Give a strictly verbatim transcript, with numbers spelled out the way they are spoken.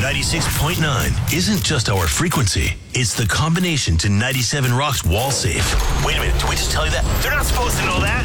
ninety-six point nine isn't just our frequency. It's the combination to ninety-seven Rock's wall safe. Wait a minute, did we just tell you that? They're not supposed to know that.